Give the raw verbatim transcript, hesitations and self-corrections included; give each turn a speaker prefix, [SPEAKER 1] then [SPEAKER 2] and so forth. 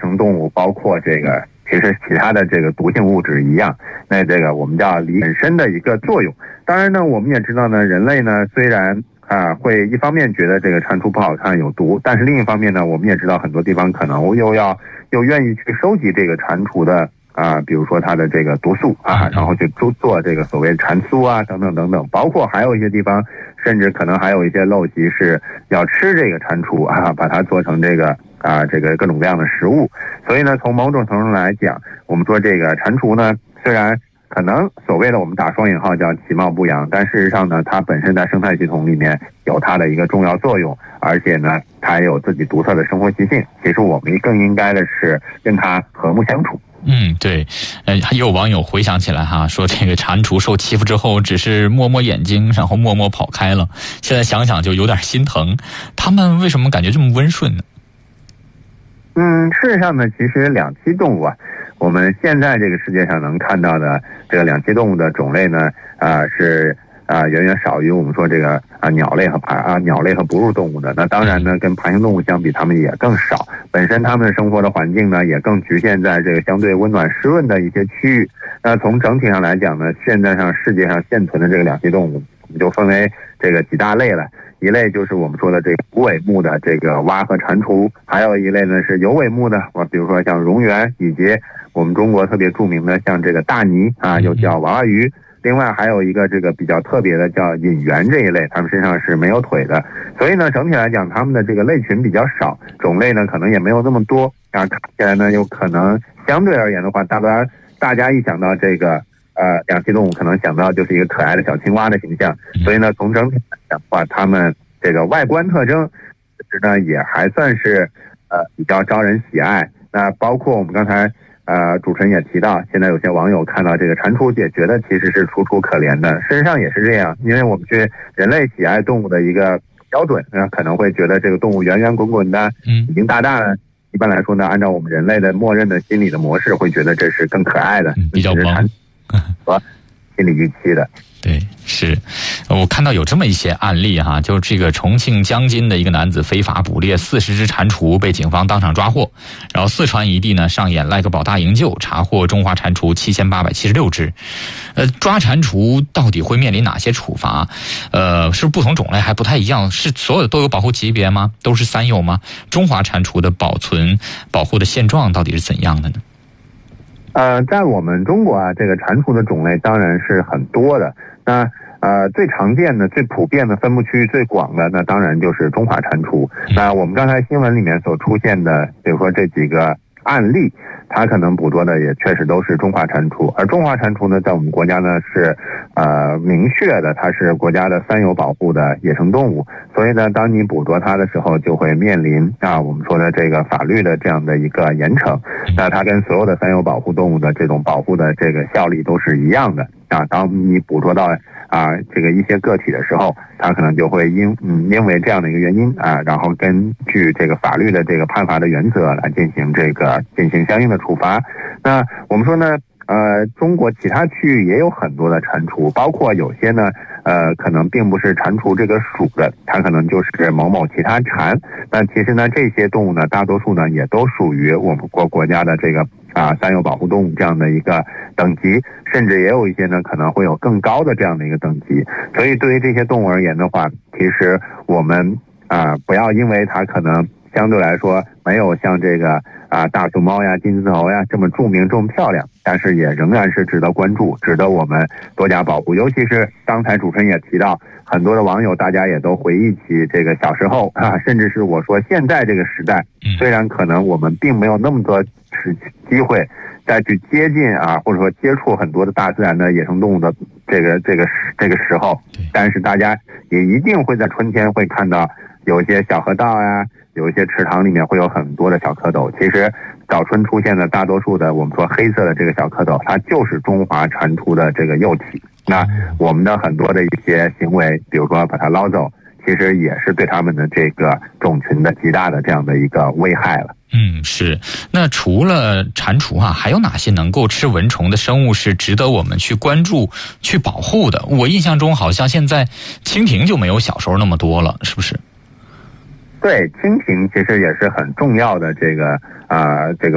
[SPEAKER 1] 生动物，包括这个其实其他的这个毒性物质一样，那这个我们叫离本身的一个作用。当然呢，我们也知道呢，人类呢虽然啊会一方面觉得这个蟾蜍不好看有毒，但是另一方面呢，我们也知道很多地方可能又要又愿意去收集这个蟾蜍的啊，比如说它的这个毒素啊，然后去做做这个所谓蟾酥啊等等等等，包括还有一些地方甚至可能还有一些陋习是要吃这个蟾蜍啊，把它做成这个啊这个各种各样的食物。所以呢，从某种程度上来讲，我们说这个蟾蜍呢，虽然可能所谓的我们打双引号叫其貌不扬，但事实上呢，它本身在生态系统里面有它的一个重要作用，而且呢，它也有自己独特的生活习性。其实我们更应该的是跟它和睦相处。
[SPEAKER 2] 嗯，对，呃，也有网友回想起来哈，说这个蟾蜍受欺负之后，只是摸摸眼睛，然后默默跑开了。现在想想就有点心疼，他们为什么感觉这么温顺呢？
[SPEAKER 1] 嗯，事实上呢，其实两栖动物啊，我们现在这个世界上能看到的这个两栖动物的种类呢，啊、呃、是啊、呃、远远少于我们说这个啊鸟类和爬啊鸟类和哺乳动物的。那当然呢，跟爬行动物相比，它们也更少。本身它们生活的环境呢，也更局限在这个相对温暖湿润的一些区域。那从整体上来讲呢，现在上世界上现存的这个两栖动物，我们就分为这个几大类了。一类就是我们说的这个无尾目的这个蛙和蟾蜍，还有一类呢是有尾目的，我比如说像蝾螈，以及我们中国特别著名的像这个大鲵啊，又叫娃娃鱼。另外还有一个这个比较特别的叫隐螈这一类，它们身上是没有腿的。所以呢，整体来讲，它们的这个类群比较少，种类呢可能也没有那么多啊。看起来呢，有可能相对而言的话，大家大家一想到这个。呃，两栖动物可能想到就是一个可爱的小青蛙的形象，所以呢，从整体来讲的话，它们这个外观特征，其实呢也还算是呃比较招人喜爱。那包括我们刚才呃主持人也提到，现在有些网友看到这个蟾蜍也觉得其实是楚楚可怜的，事实上也是这样，因为我们去人类喜爱动物的一个标准，那可能会觉得这个动物圆圆滚滚的，嗯，已经大大的。一般来说呢，按照我们人类的默认的心理的模式，会觉得这是更可爱的，
[SPEAKER 2] 嗯、比较萌。
[SPEAKER 1] 和心理预期的。
[SPEAKER 2] 对，是我看到有这么一些案例哈，就是这个重庆江津的一个男子非法捕猎四十只蟾蜍，被警方当场抓获。然后四川一地呢上演赖个保大营救，查获中华蟾蜍七千八百七十六只。呃，抓蟾蜍到底会面临哪些处罚？呃，是不同种类还不太一样，是所有的都有保护级别吗？都是三有吗？中华蟾蜍的保存保护的现状到底是怎样的呢？
[SPEAKER 1] 呃，在我们中国啊，这个蟾蜍的种类当然是很多的。那呃，最常见的、最普遍的、分布区域最广的，那当然就是中华蟾蜍。那我们刚才新闻里面所出现的，比如说这几个案例，它可能捕捉的也确实都是中华蟾蜍。而中华蟾蜍呢，在我们国家呢是呃明确的，它是国家的三有保护的野生动物。所以呢，当你捕捉它的时候，就会面临啊我们说的这个法律的这样的一个严惩。那它跟所有的三有保护动物的这种保护的这个效力都是一样的啊。当你捕捉到啊这个一些个体的时候，它可能就会因嗯因为这样的一个原因啊，然后根据这个法律的这个判罚的原则来进行这个进行相应的处罚。那我们说呢，呃，中国其他区域也有很多的蟾蜍，包括有些呢，呃，可能并不是蟾蜍这个属的，它可能就是某某其他蟾。那其实呢，这些动物呢，大多数呢也都属于我们国国家的这个啊三有保护动物这样的一个等级，甚至也有一些呢可能会有更高的这样的一个等级。所以对于这些动物而言的话，其实我们啊不要因为它可能相对来说没有像这个啊大熊猫呀、金丝猴呀这么著名、这么漂亮，但是也仍然是值得关注，值得我们多加保护。尤其是刚才主持人也提到，很多的网友大家也都回忆起这个小时候啊，甚至是我说现在这个时代，虽然可能我们并没有那么多机会再去接近啊，或者说接触很多的大自然的野生动物的这个这个这个时候，但是大家也一定会在春天会看到有一些小河道呀，有一些池塘里面会有很多的小蝌蚪。其实早春出现的大多数的我们说黑色的这个小蝌蚪，它就是中华蟾蜍的这个幼体。那我们的很多的一些行为，比如说把它捞走，其实也是对他们的这个种群的极大的这样的一个危害了。
[SPEAKER 2] 嗯，是。那除了蟾蜍啊，还有哪些能够吃蚊虫的生物是值得我们去关注、去保护的？我印象中好像现在蜻蜓就没有小时候那么多了，是不是？
[SPEAKER 1] 对，蜻蜓其实也是很重要的这个啊、呃、这个。